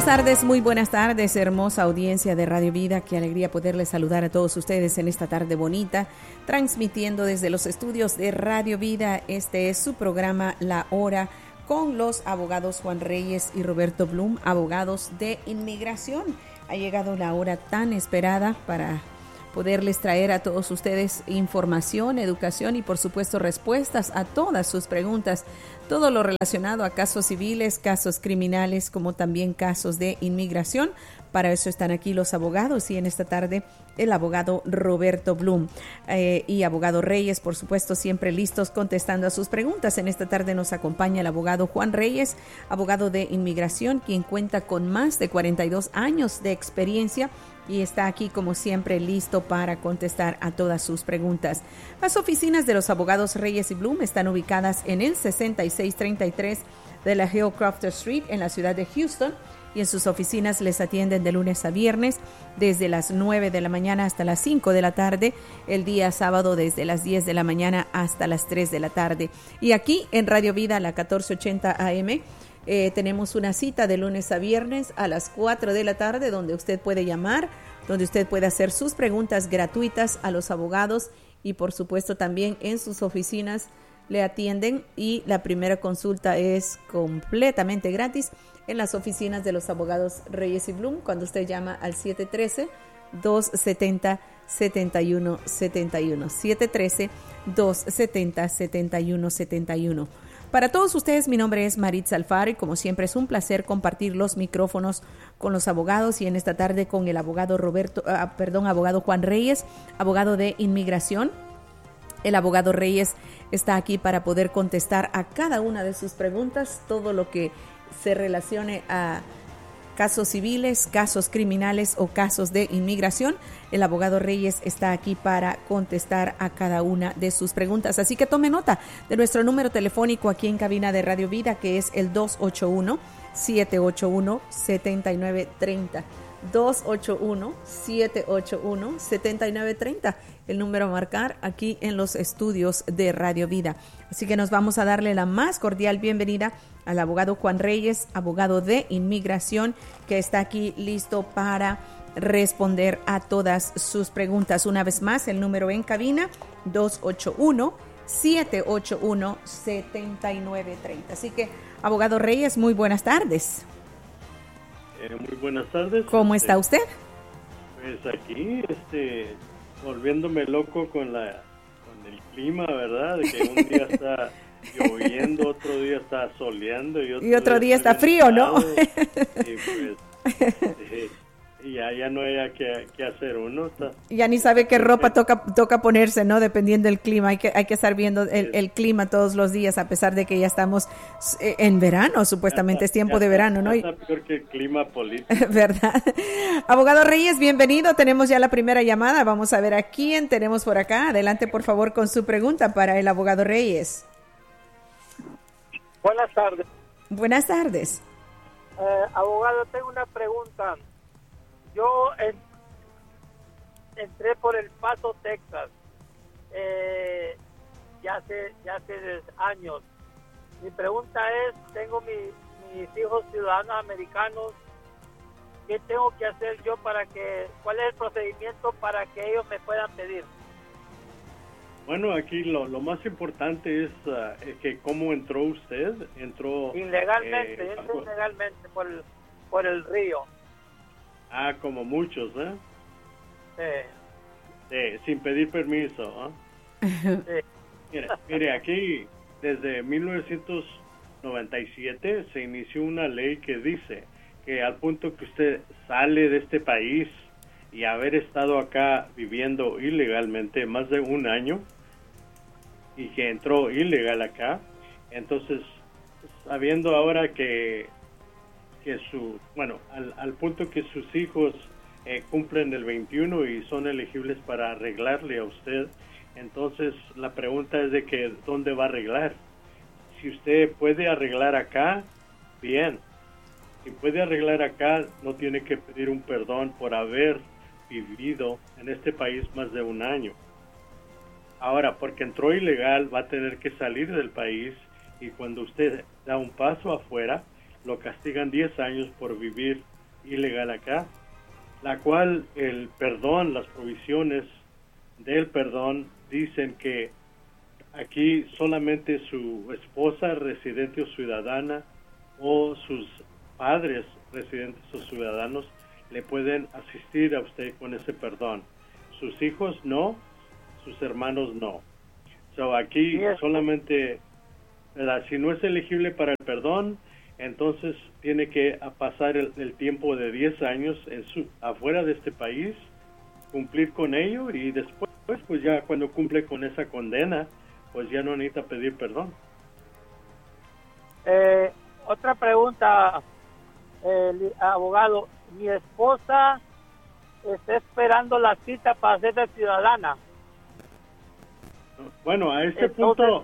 muy buenas tardes, hermosa audiencia de Radio Vida. Qué alegría poderles saludar a todos ustedes en esta tarde bonita, transmitiendo desde los estudios de Radio Vida. Este es su programa La Hora con los abogados Juan Reyes y Roberto Blum, abogados de inmigración. Ha llegado la hora tan esperada para poderles traer a todos ustedes información, educación y por supuesto respuestas a todas sus preguntas, todo lo relacionado a casos civiles, casos criminales, como también casos de inmigración. Para eso están aquí los abogados y en esta tarde el abogado Roberto Blum y abogado Reyes, por supuesto, siempre listos contestando a sus preguntas. En esta tarde nos acompaña el abogado Juan Reyes, abogado de inmigración, quien cuenta con más de 42 años de experiencia y está aquí como siempre listo para contestar a todas sus preguntas. Las oficinas de los abogados Reyes y Blum están ubicadas en el 6633 de la Hillcrofter Street en la ciudad de Houston, y en sus oficinas les atienden de lunes a viernes desde las 9 de la mañana hasta las 5 de la tarde, el día sábado desde las 10 de la mañana hasta las 3 de la tarde. Y aquí en Radio Vida, la 1480 AM, tenemos una cita de lunes a viernes a las 4 de la tarde donde usted puede llamar, donde usted puede hacer sus preguntas gratuitas a los abogados y por supuesto también en sus oficinas le atienden y la primera consulta es completamente gratis en las oficinas de los abogados Reyes y Blum cuando usted llama al 713-270-7171, 713-270-7171. Para todos ustedes, mi nombre es Maritza Alfaro y como siempre es un placer compartir los micrófonos con los abogados y en esta tarde con el abogado abogado Juan Reyes, abogado de inmigración. El abogado Reyes está aquí para poder contestar a cada una de sus preguntas, todo lo que se relacione a casos civiles, casos criminales o casos de inmigración. El abogado Reyes está aquí para contestar a cada una de sus preguntas. Así que tome nota de nuestro número telefónico aquí en cabina de Radio Vida, que es el 281-781-7930. 281-781-7930, el número a marcar aquí en los estudios de Radio Vida. Así que nos vamos a darle la más cordial bienvenida al abogado Juan Reyes, abogado de inmigración, que está aquí listo para responder a todas sus preguntas. Una vez más, el número en cabina, 281-781-7930. Así que, abogado Reyes, muy buenas tardes. Muy buenas tardes. ¿Cómo está usted? Pues aquí, volviéndome loco con el clima, ¿verdad? De que un día está lloviendo, otro día está soleando y otro día está frío, ¿no? Y pues ya no hay que hacer uno. Ya ni sabe qué ropa toca ponerse, ¿no? Dependiendo del clima. Hay que estar viendo el clima todos los días, a pesar de que ya estamos en verano, supuestamente es tiempo de verano, ¿no? Está peor que el clima político. ¿Verdad? Abogado Reyes, bienvenido. Tenemos ya la primera llamada. Vamos a ver a quién tenemos por acá. Adelante, por favor, con su pregunta para el abogado Reyes. Buenas tardes. Buenas tardes. Abogado, tengo una pregunta. Yo entré por El Paso, Texas, ya hace años. Mi pregunta es, tengo mis hijos ciudadanos americanos, ¿qué tengo que hacer yo cuál es el procedimiento para que ellos me puedan pedir? Bueno, aquí lo más importante es que cómo entró usted. Entró ilegalmente, por el río. Como muchos, ¿eh? Sí. Sin pedir permiso, ¿eh? Sí. Mire, aquí desde 1997 se inició una ley que dice que al punto que usted sale de este país y haber estado acá viviendo ilegalmente más de un año y que entró ilegal acá, entonces sabiendo ahora que al punto que sus hijos cumplen el 21 y son elegibles para arreglarle a usted, entonces la pregunta es de que ¿dónde va a arreglar? Si usted puede arreglar acá, bien. Si puede arreglar acá, no tiene que pedir un perdón por haber vivido en este país más de un año. Ahora, porque entró ilegal, va a tener que salir del país y cuando usted da un paso afuera, lo castigan 10 años por vivir ilegal acá, la cual el perdón, las provisiones del perdón dicen que aquí solamente su esposa residente o ciudadana o sus padres residentes o ciudadanos le pueden asistir a usted con ese perdón. Sus hijos no, sus hermanos no. So, aquí solamente, ¿verdad? Si no es elegible para el perdón, entonces tiene que pasar el tiempo de 10 años afuera de este país, cumplir con ello, y después, pues ya cuando cumple con esa condena, pues ya no necesita pedir perdón. Otra pregunta, abogado. Mi esposa está esperando la cita para ser ciudadana. Bueno, a este punto...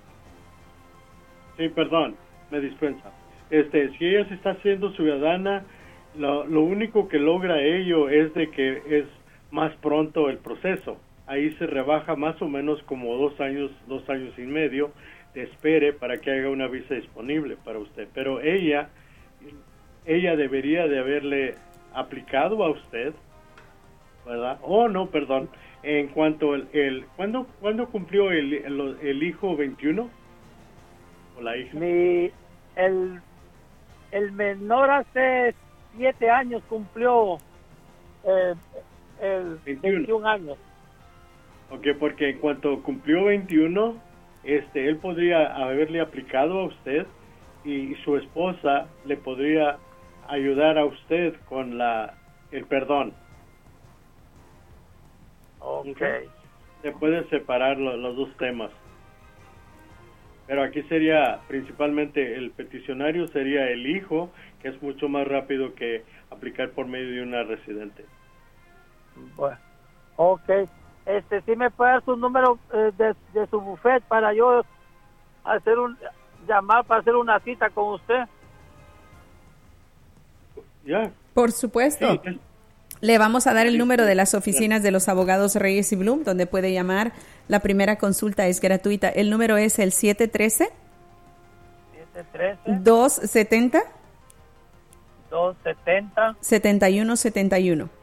Sí, perdón, me dispensa. Si ella se está haciendo ciudadana, lo único que logra ello es de que es más pronto el proceso. Ahí se rebaja más o menos como 2 años y medio de espere para que haga una visa disponible para usted. Pero ella debería de haberle aplicado a usted, ¿verdad? Oh, no, perdón. En cuanto ¿cuándo cumplió el hijo 21? ¿O la hija? El menor hace 7 años cumplió 21 años. Ok, porque en cuanto cumplió 21, él podría haberle aplicado a usted y su esposa le podría ayudar a usted con el perdón. Okay. Se pueden separar los dos temas. Pero aquí sería principalmente el peticionario, sería el hijo, que es mucho más rápido que aplicar por medio de una residente. Bueno, ok. ¿Sí me puede dar su número de su buffet para yo llamar para hacer una cita con usted? Ya. Por supuesto. Sí. Le vamos a dar el número de las oficinas de los abogados Reyes y Blum, donde puede llamar. La primera consulta es gratuita. El número es el 713-270. 7171.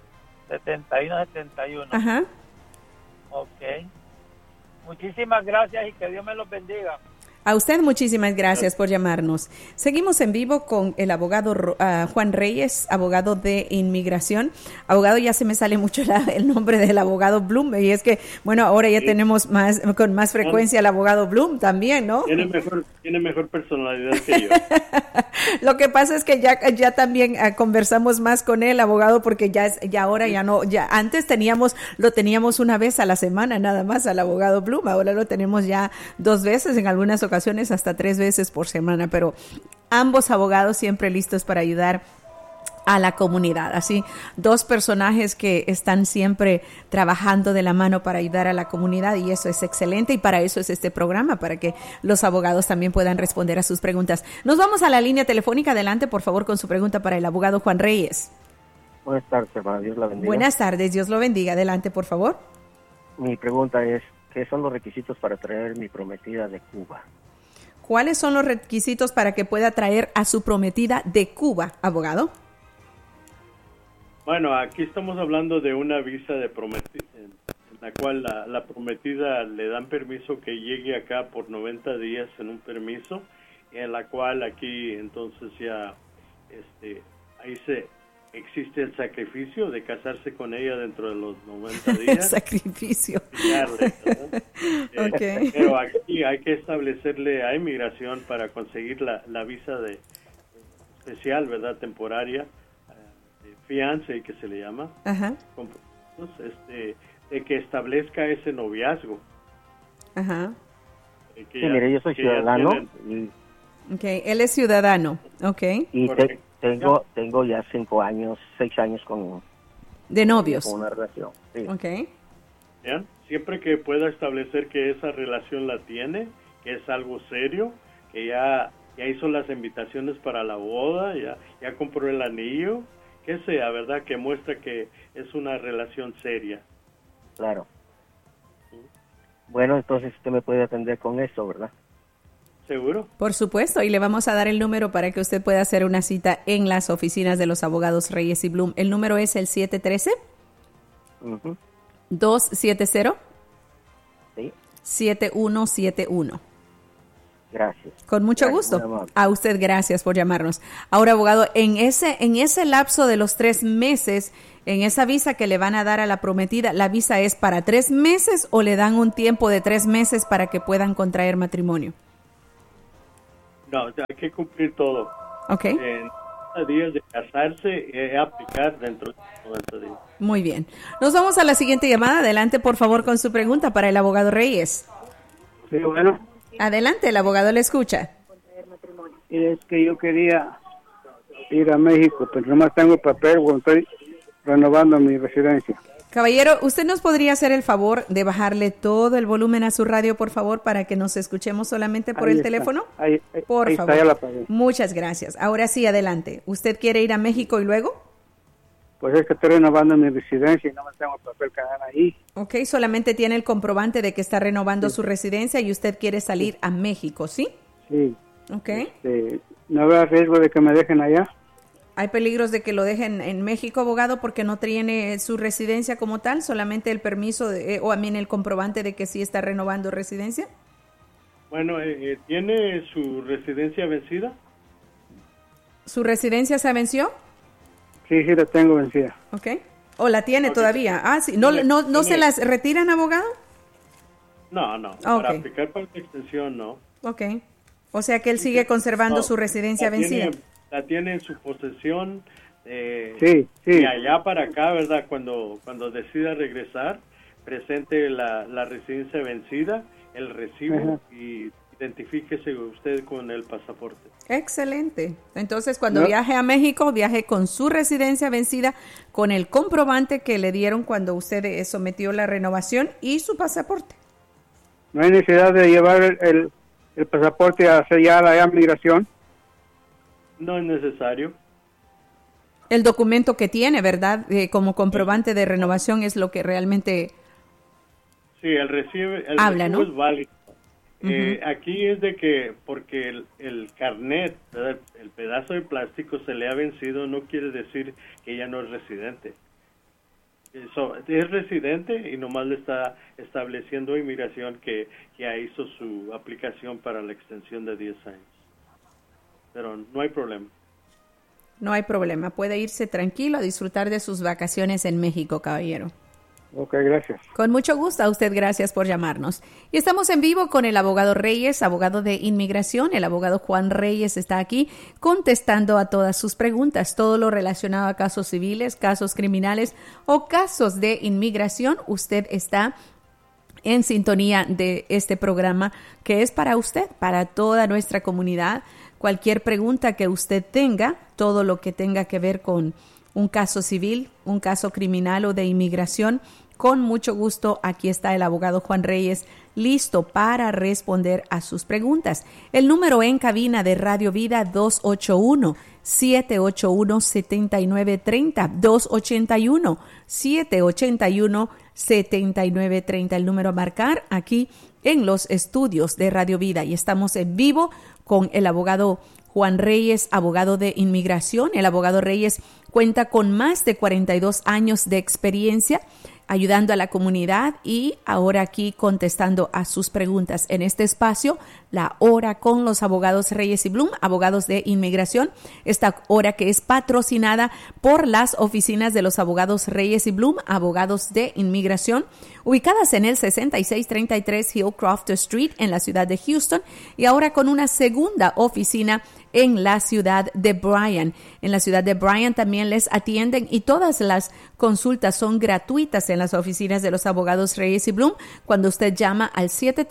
Ajá. Ok. Muchísimas gracias y que Dios me los bendiga. A usted muchísimas gracias por llamarnos. Seguimos en vivo con el abogado Juan Reyes, abogado de inmigración. Abogado, ya se me sale mucho el nombre del abogado Blum, y es que, bueno, ahora ya tenemos con más frecuencia el abogado Blum también, ¿no? Tiene mejor personalidad que yo. Lo que pasa es que ya también conversamos más con él, abogado, porque ya antes lo teníamos una vez a la semana nada más al abogado Blum, ahora lo tenemos ya 2 veces, en algunas ocasiones hasta 3 veces por semana, pero ambos abogados siempre listos para ayudar a la comunidad. Así, 2 personajes que están siempre trabajando de la mano para ayudar a la comunidad, y eso es excelente, y para eso es este programa, para que los abogados también puedan responder a sus preguntas. Nos vamos a la línea telefónica. Adelante, por favor, con su pregunta para el abogado Juan Reyes. Buenas tardes, hermano. Dios la bendiga. Buenas tardes, Dios lo bendiga. Adelante, por favor. Mi pregunta es, ¿qué son los requisitos para traer mi prometida de Cuba? ¿Cuáles son los requisitos para que pueda traer a su prometida de Cuba, abogado? Bueno, aquí estamos hablando de una visa de prometida, en la cual la prometida le dan permiso que llegue acá por 90 días en un permiso, en la cual aquí entonces ya existe el sacrificio de casarse con ella dentro de los 90 días. Sacrificio. Okay. Pero aquí hay que establecerle a inmigración para conseguir la visa especial, ¿verdad? Temporaria, fiance, que se le llama. Ajá. De que establezca ese noviazgo. Ajá. Sí, mire, yo soy ciudadano. Okay, él es ciudadano. Okay. Y tengo ya 6 años de novios. Con una relación. Sí. Okay. Bien. Siempre que pueda establecer que esa relación la tiene, que es algo serio, que ya hizo las invitaciones para la boda, ya compró el anillo, que sea, ¿verdad? Que muestra que es una relación seria. Claro. Bueno, entonces usted me puede atender con eso, ¿verdad? ¿Seguro? Por supuesto, y le vamos a dar el número para que usted pueda hacer una cita en las oficinas de los abogados Reyes y Bloom. El número es el 713-270. Sí. 7171. Gracias. Con mucho gusto. A usted, gracias por llamarnos. Ahora, abogado, en ese lapso de los 3 meses, en esa visa que le van a dar a la prometida, ¿la visa es para 3 meses o le dan un tiempo de 3 meses para que puedan contraer matrimonio? No, hay que cumplir todo. Ok. En 90 días de casarse, aplicar dentro de 90 días. Muy bien. Nos vamos a la siguiente llamada. Adelante, por favor, con su pregunta para el abogado Reyes. Sí, bueno. Adelante, el abogado le escucha. Es que yo quería ir a México, pero nomás tengo el papel cuando estoy renovando mi residencia. Caballero, ¿usted nos podría hacer el favor de bajarle todo el volumen a su radio, por favor, para que nos escuchemos solamente por el teléfono? Por favor. Está, ya la pagué. Muchas gracias. Ahora sí, adelante. ¿Usted quiere ir a México y luego? Pues es que estoy renovando mi residencia y no me tengo el papel que dan ahí. Ok, solamente tiene el comprobante de que está renovando su residencia y usted quiere salir a México, ¿sí? Sí. Ok. ¿No habrá riesgo de que me dejen allá? ¿Hay peligros de que lo dejen en México, abogado, porque no tiene su residencia como tal, solamente el permiso el comprobante de que sí está renovando residencia? Bueno, ¿tiene su residencia vencida? ¿Su residencia se venció? Sí, la tengo vencida. Ok. ¿O la tiene todavía? Ah, sí. ¿No se las retiran, abogado? No. Para aplicar para la extensión, no. Ok. O sea que él sigue conservando su residencia vencida. La tiene en su posesión. Sí. Y allá para acá, ¿verdad? Cuando decida regresar, presente la residencia vencida, el recibo y identifíquese usted con el pasaporte. Excelente. Entonces, cuando viaje a México, viaje con su residencia vencida, con el comprobante que le dieron cuando usted sometió la renovación y su pasaporte. ¿No hay necesidad de llevar el pasaporte hacia allá a la migración? No es necesario. El documento que tiene, ¿verdad? Como comprobante de renovación es lo que realmente sí, el recibo ¿no? es válido. Aquí es de que porque el carnet, ¿verdad? El pedazo de plástico se le ha vencido, no quiere decir que ella no es residente. Es residente y nomás le está estableciendo inmigración que ya hizo su aplicación para la extensión de 10 años. Pero no hay problema. No hay problema. Puede irse tranquilo a disfrutar de sus vacaciones en México, caballero. Ok, gracias. Con mucho gusto. A usted, gracias por llamarnos. Y estamos en vivo con el abogado Reyes, abogado de inmigración. El abogado Juan Reyes está aquí contestando a todas sus preguntas. Todo lo relacionado a casos civiles, casos criminales o casos de inmigración. Usted está en sintonía de este programa que es para usted, para toda nuestra comunidad. Cualquier pregunta que usted tenga, todo lo que tenga que ver con un caso civil, un caso criminal o de inmigración, con mucho gusto, aquí está el abogado Juan Reyes, listo para responder a sus preguntas. El número en cabina de Radio Vida, 281-781-7930, 281-781-7930, el número a marcar aquí en los estudios de Radio Vida. Y estamos en vivo con el abogado Juan Reyes, abogado de inmigración. El abogado Reyes cuenta con más de 42 años de experiencia ayudando a la comunidad y ahora aquí contestando a sus preguntas en este espacio, la hora con los abogados Reyes y Bloom, abogados de inmigración, esta hora que es patrocinada por las oficinas de los abogados Reyes y Bloom, abogados de inmigración, ubicadas en el 6633 Hillcroft Street en la ciudad de Houston y ahora con una segunda oficina en la ciudad de Bryan. En la ciudad de Bryan también les atienden y todas las consultas son gratuitas en las oficinas de los abogados Reyes y Bloom cuando usted llama al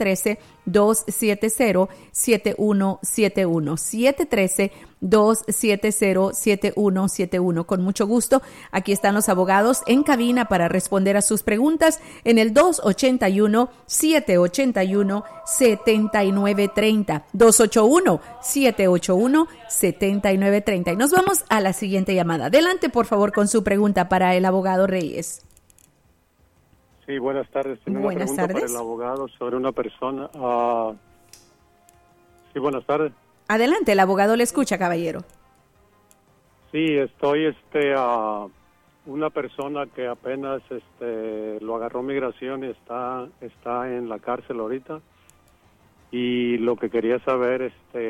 713-270-7171. 713-270-7171. Con mucho gusto, aquí están los abogados en cabina para responder a sus preguntas en el 281-781-7930. 281-781-7930. Y nos vamos a la siguiente llamada. Adelante, por favor, con su pregunta para el abogado Reyes. Sí, buenas tardes. Tengo una pregunta para el abogado sobre una persona. Sí, buenas tardes. Adelante, el abogado le escucha, caballero. Sí, estoy una persona que apenas lo agarró migración y está en la cárcel ahorita. Y lo que quería saber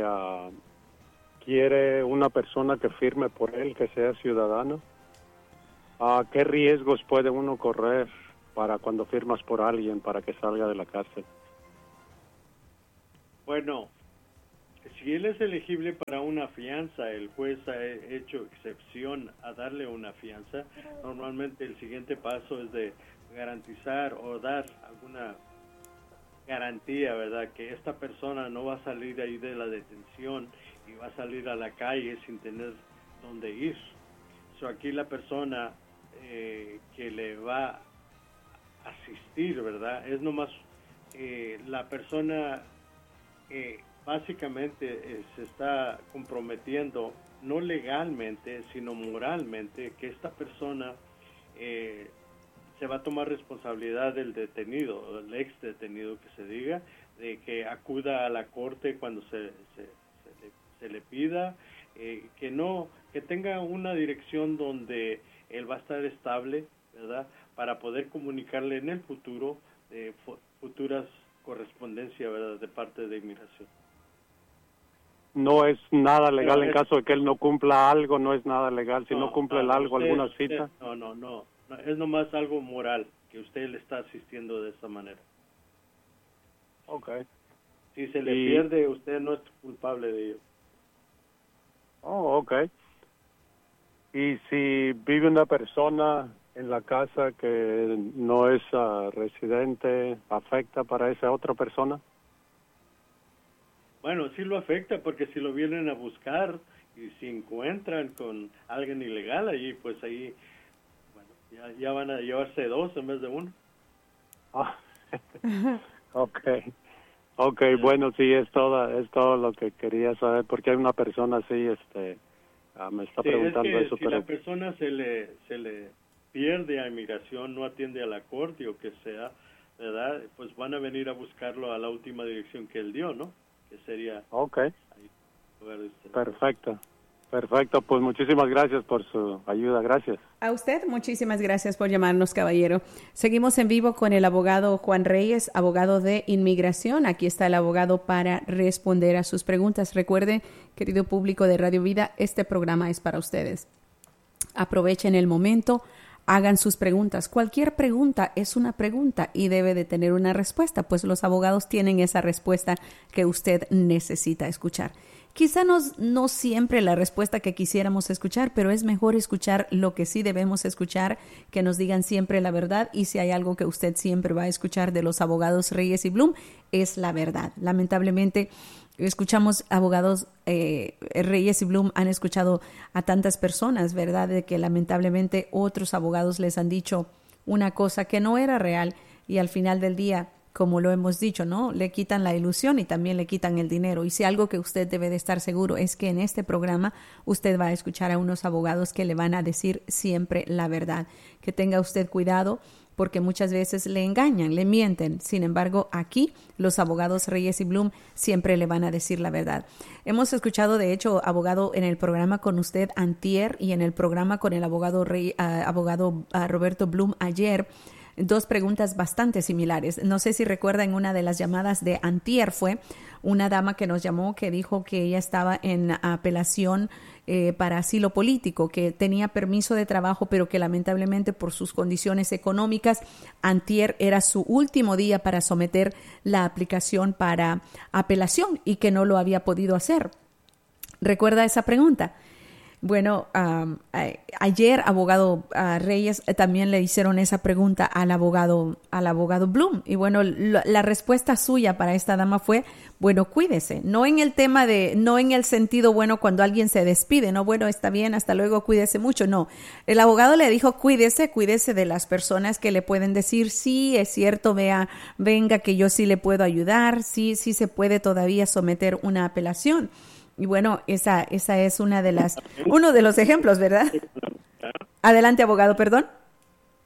quiere una persona que firme por él, que sea ciudadano. ¿Qué riesgos puede uno correr para cuando firmas por alguien para que salga de la cárcel? Bueno, si él es elegible para una fianza, el juez ha hecho excepción a darle una fianza. Normalmente el siguiente paso es de garantizar o dar alguna garantía, ¿verdad? Que esta persona no va a salir ahí de la detención y va a salir a la calle sin tener dónde ir. Aquí la persona que le va a asistir, ¿verdad? Es nomás la persona básicamente se está comprometiendo no legalmente sino moralmente que esta persona se va a tomar responsabilidad del detenido, del ex detenido que se diga, de que acuda a la corte cuando se le pida, que tenga una dirección donde él va a estar estable, ¿verdad? Para poder comunicarle en el futuro futuras correspondencias, ¿verdad? De parte de inmigración. No es nada legal en caso de que él no cumpla algo, no es nada legal. Si no cumple alguna cita. No, es nomás algo moral, que usted le está asistiendo de esa manera. Okay. Si se le pierde, usted no es culpable de ello. Oh, okay. Y si vive una persona en la casa que no es residente, ¿afecta para esa otra persona? Bueno, sí lo afecta, porque si lo vienen a buscar y si encuentran con alguien ilegal allí, pues ahí, bueno, ya van a llevarse dos en vez de uno. Okay, bueno, sí, es todo lo que quería saber, porque hay una persona así, me está preguntando es que eso. Si la persona se le pierde a inmigración, no atiende a la corte o que sea, ¿verdad? Pues van a venir a buscarlo a la última dirección que él dio, ¿no? Que sería... Okay. Perfecto, pues muchísimas gracias por su ayuda, gracias. A usted, muchísimas gracias por llamarnos, caballero. Seguimos en vivo con el abogado Juan Reyes, abogado de inmigración. Aquí está el abogado para responder a sus preguntas. Recuerde, querido público de Radio Vida, este programa es para ustedes. Aprovechen el momento, hagan sus preguntas. Cualquier pregunta es una pregunta y debe de tener una respuesta, pues los abogados tienen esa respuesta que usted necesita escuchar. Quizá no siempre la respuesta que quisiéramos escuchar, pero es mejor escuchar lo que sí debemos escuchar, que nos digan siempre la verdad, y si hay algo que usted siempre va a escuchar de los abogados Reyes y Blum, es la verdad. Lamentablemente, escuchamos abogados Reyes y Blum han escuchado a tantas personas, ¿verdad?, de que lamentablemente otros abogados les han dicho una cosa que no era real y al final del día, como lo hemos dicho, ¿no?, le quitan la ilusión y también le quitan el dinero. Y si algo que usted debe de estar seguro es que en este programa usted va a escuchar a unos abogados que le van a decir siempre la verdad. Que tenga usted cuidado, porque muchas veces le engañan, le mienten. Sin embargo, aquí los abogados Reyes y Blum siempre le van a decir la verdad. Hemos escuchado, de hecho, abogado, en el programa con usted antier y en el programa con el abogado Roberto Blum ayer, dos preguntas bastante similares. No sé si recuerda, en una de las llamadas de antier fue una dama que nos llamó que dijo que ella estaba en apelación para asilo político, que tenía permiso de trabajo, pero que lamentablemente por sus condiciones económicas, antier era su último día para someter la aplicación para apelación y que no lo había podido hacer. ¿Recuerda esa pregunta? Bueno, ayer, abogado Reyes, también le hicieron esa pregunta al abogado Blum. Y bueno, la respuesta suya para esta dama fue, bueno, cuídese. No en el tema no en el sentido, bueno, cuando alguien se despide, no, bueno, está bien, hasta luego, cuídese mucho. No, el abogado le dijo, cuídese de las personas que le pueden decir, sí, es cierto, venga, que yo sí le puedo ayudar, sí se puede todavía someter una apelación. Y bueno, esa es uno de los ejemplos, ¿verdad? Adelante, abogado, perdón.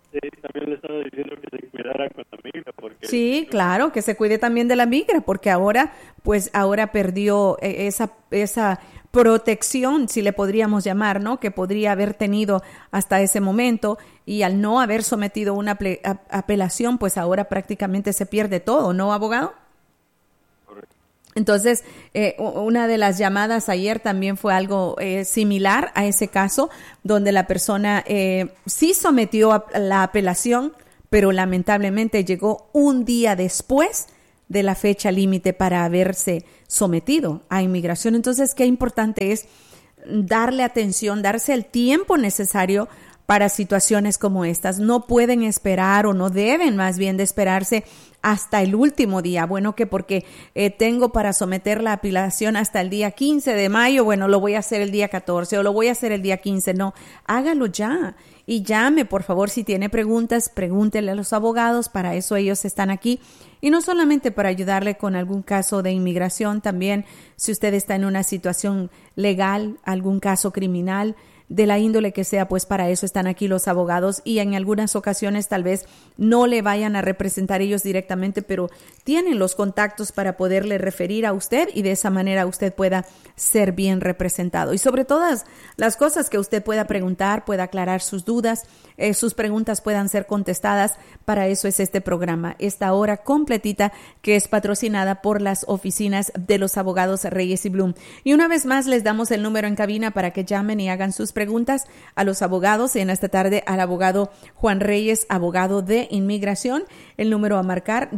Sí, también le estaba diciendo que se cuidara con la migra, porque... Sí, claro, que se cuide también de la migra, porque ahora, pues ahora perdió esa protección, si le podríamos llamar, ¿no? Que podría haber tenido hasta ese momento, y al no haber sometido una apelación, pues ahora prácticamente se pierde todo, ¿no, abogado? Correcto. Entonces, una de las llamadas ayer también fue algo similar a ese caso, donde la persona sí sometió a la apelación, pero lamentablemente llegó un día después de la fecha límite para haberse sometido a inmigración. Entonces, qué importante es darle atención, darse el tiempo necesario para situaciones como estas. No pueden esperar, o no deben más bien de esperarse hasta el último día. Bueno, que porque tengo para someter la apelación hasta el día 15 de mayo, bueno, lo voy a hacer el día 14 o lo voy a hacer el día 15. No, hágalo ya. Y llame, por favor, si tiene preguntas, pregúntele a los abogados, para eso ellos están aquí. Y no solamente para ayudarle con algún caso de inmigración, también si usted está en una situación legal, algún caso criminal, de la índole que sea, pues para eso están aquí los abogados, y en algunas ocasiones tal vez no le vayan a representar ellos directamente, pero tienen los contactos para poderle referir a usted, y de esa manera usted pueda ser bien representado. Y sobre todas las cosas que usted pueda preguntar, pueda aclarar sus dudas, sus preguntas puedan ser contestadas. Para eso es este programa, esta hora completita, que es patrocinada por las oficinas de los abogados Reyes y Blum. Y una vez más les damos el número en cabina para que llamen y hagan sus preguntas a los abogados, y en esta tarde al abogado Juan Reyes, abogado de inmigración. El número a marcar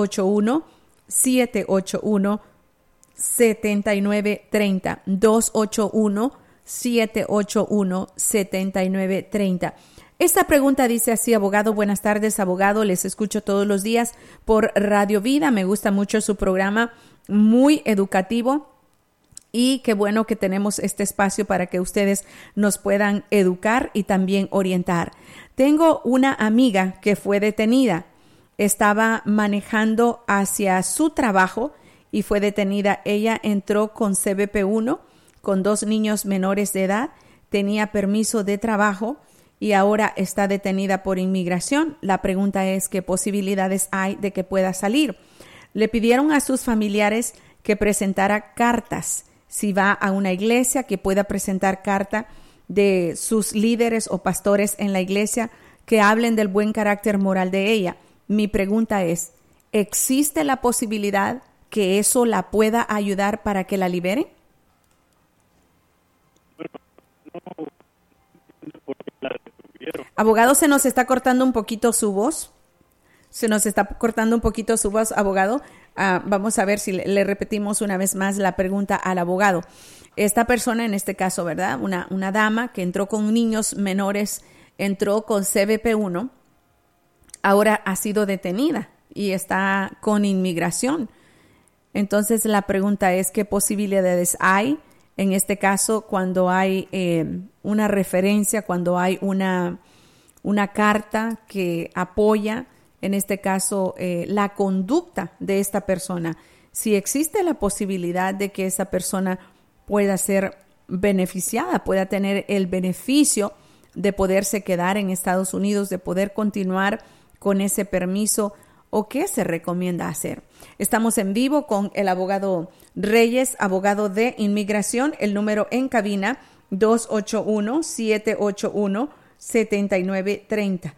281-781-7930, 281-781-7930. Esta pregunta dice así: abogado, buenas tardes, abogado, les escucho todos los días por Radio Vida, me gusta mucho su programa, muy educativo. Y qué bueno que tenemos este espacio para que ustedes nos puedan educar y también orientar. Tengo una amiga que fue detenida. Estaba manejando hacia su trabajo y fue detenida. Ella entró con CBP-1, con 2 niños menores de edad, tenía permiso de trabajo y ahora está detenida por inmigración. La pregunta es: ¿qué posibilidades hay de que pueda salir? Le pidieron a sus familiares que presentara cartas. Si va a una iglesia, que pueda presentar carta de sus líderes o pastores en la iglesia que hablen del buen carácter moral de ella. Mi pregunta es: ¿existe la posibilidad que eso la pueda ayudar para que la liberen? Abogado, se nos está cortando un poquito su voz. Se nos está cortando un poquito su voz, abogado. Vamos a ver si le repetimos una vez más la pregunta al abogado. Esta persona, en este caso, ¿verdad? Una dama que entró con niños menores, entró con CBP-1, ahora ha sido detenida y está con inmigración. Entonces, la pregunta es: ¿qué posibilidades hay en este caso cuando hay una referencia, cuando hay una carta que apoya, en este caso, la conducta de esta persona? Si existe la posibilidad de que esa persona pueda ser beneficiada, pueda tener el beneficio de poderse quedar en Estados Unidos, de poder continuar con ese permiso, o qué se recomienda hacer. Estamos en vivo con el abogado Reyes, abogado de inmigración. El número en cabina 281-781-7930.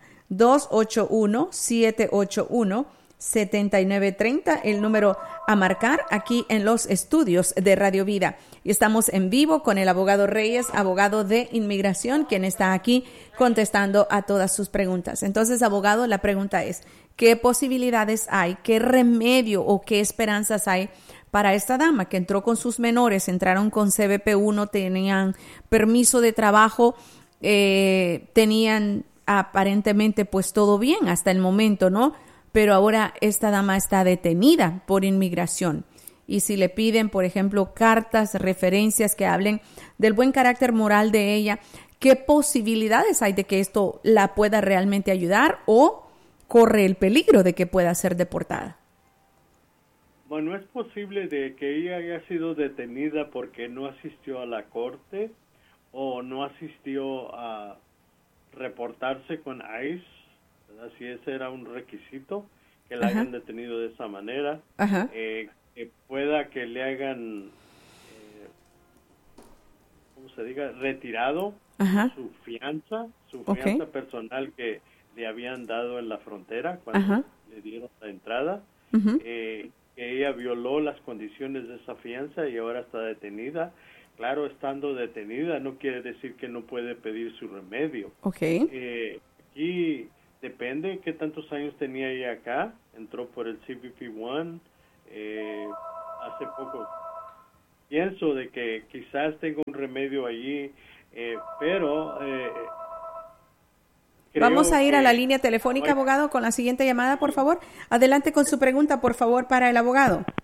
281-781-7930, el número a marcar aquí en los estudios de Radio Vida. Y estamos en vivo con el abogado Reyes, abogado de inmigración, quien está aquí contestando a todas sus preguntas. Entonces, abogado, la pregunta es: ¿qué posibilidades hay, qué remedio o qué esperanzas hay para esta dama que entró con sus menores, entraron con CBP-1, tenían permiso de trabajo, tenían aparentemente pues todo bien hasta el momento, ¿no? Pero ahora esta dama está detenida por inmigración. Y si le piden, por ejemplo, cartas, referencias que hablen del buen carácter moral de ella, ¿qué posibilidades hay de que esto la pueda realmente ayudar, o corre el peligro de que pueda ser deportada? Bueno, es posible de que ella haya sido detenida porque no asistió a la corte o no asistió a reportarse con ICE ¿verdad? Si ese era un requisito, que la hayan detenido de esa manera, que pueda que le hagan, ¿cómo se diga?, retirado su fianza personal que le habían dado en la frontera cuando le dieron la entrada, que ella violó las condiciones de esa fianza y ahora está detenida. Claro, estando detenida no quiere decir que no puede pedir su remedio. Aquí depende qué tantos años tenía ella acá. Entró por el CBP-1 hace poco. Pienso de que quizás tenga un remedio allí, pero... Vamos a ir a la línea telefónica, abogado, con la siguiente llamada, por favor. Adelante con su pregunta, por favor, para el abogado.